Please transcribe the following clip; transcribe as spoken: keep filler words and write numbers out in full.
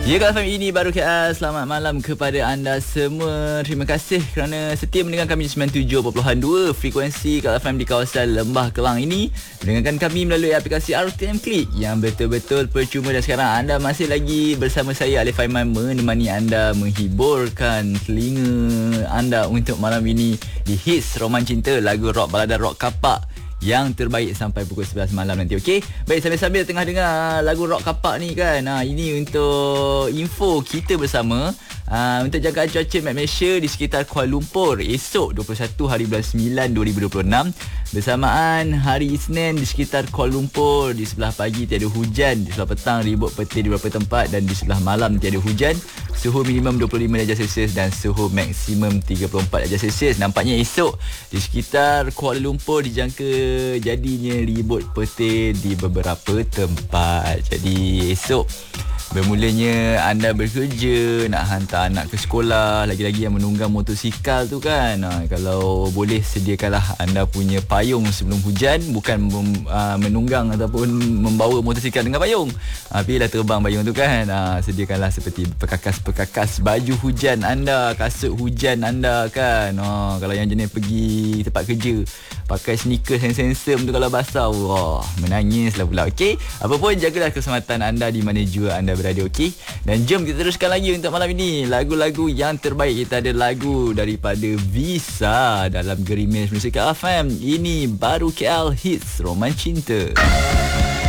Ya, Kak Fahim, ini baru K L. Selamat malam kepada anda semua. Terima kasih kerana setia mendengar kami di sembilan puluh tujuh perpuluhan dua frekuensi Kak Fahim di kawasan Lembah Kelang ini. Mendengarkan kami melalui aplikasi R T M Click yang betul-betul percuma. Dan sekarang anda masih lagi bersama saya, Alif Aiman, menemani anda, menghiburkan telinga anda untuk malam ini di Hits Roman Cinta, lagu rock balada rock kapak yang terbaik sampai pukul sebelas malam nanti. Okey, baik, sambil-sambil tengah dengar lagu rock kapak ni kan, ha, ini untuk info kita bersama. Uh, untuk jangkaan cuaca Met Malaysia di sekitar Kuala Lumpur esok dua puluh satu hari bulan sembilan dua ribu dua puluh enam, bersamaan hari Isnin di sekitar Kuala Lumpur di sebelah pagi tiada hujan, di sebelah petang ribut petir di beberapa tempat, dan di sebelah malam tiada hujan. Suhu minimum dua puluh lima darjah Celsius dan suhu maksimum tiga puluh empat darjah Celsius. Nampaknya esok di sekitar Kuala Lumpur dijangka jadinya ribut petir di beberapa tempat. Jadi esok bermulanya anda bekerja, nak hantar anak ke sekolah, lagi-lagi yang menunggang motosikal tu kan, ha, kalau boleh sediakanlah anda punya payung sebelum hujan. Bukan mem, uh, menunggang ataupun membawa motosikal dengan payung, ha, pilihlah terbang payung tu kan, ha, sediakanlah seperti perkakas-perkakas baju hujan anda, kasut hujan anda kan, ha, kalau yang jenis pergi tempat kerja pakai sneakers handsome tu, kalau basah, wah, menangislah pula. Okey, apapun jagalah keselamatan anda di mana jua anda berada. Okey, dan jom kita teruskan lagi untuk malam ini lagu-lagu yang terbaik. Kita ada lagu daripada Visa dalam Gerimis Muzik K F M. Ini baru K L Hits Roman Cinta.